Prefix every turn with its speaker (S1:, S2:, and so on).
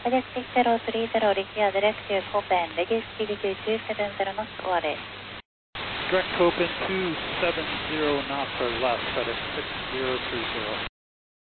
S1: Majestic 030, Lithia, direct to Copen, Vegas TD2 270 knots, ORA.
S2: Direct Copen 270 knots or less, FedEx 6030.